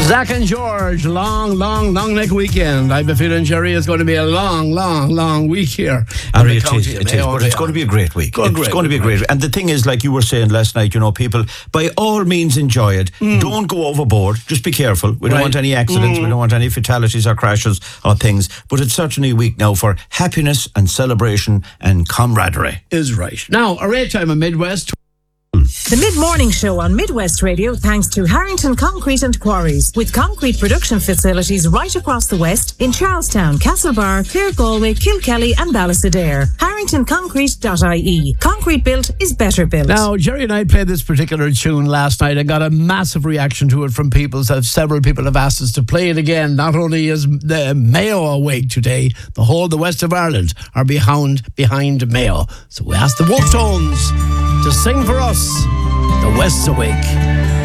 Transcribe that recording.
Zach and George, long neck weekend. I have a feeling, Jerry, it's going to be a long week here. It is, but it's going to be a great week. It's going to be a great week. And the thing is, like you were saying last night, people, by all means enjoy it. Don't go overboard. Just be careful. We don't want any accidents. We don't want any fatalities or crashes or things. But it's certainly a week now for happiness and celebration and camaraderie. Is right. Now, a rate time in Midwest. The Mid-Morning Show on Midwest Radio thanks to Harrington Concrete and Quarries, with concrete production facilities right across the West in Charlestown, Castlebar, Clare Galway, Kilkelly and Ballysadare. HarringtonConcrete.ie. Concrete built is better built. Now, Jerry and I played this particular tune last night and got a massive reaction to it from people. So several people have asked us to play it again. Not only is the Mayo awake today, the west of Ireland are behind Mayo. So we asked the Wolf Tones to sing for us, The West's Awake.